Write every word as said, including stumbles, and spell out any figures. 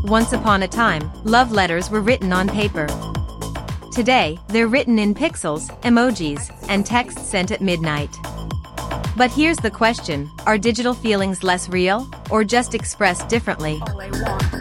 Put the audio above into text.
Once upon a time, love letters were written on paper. Today, they're written in pixels, emojis, and texts sent at midnight. But here's the question, are digital feelings less real, or just expressed differently?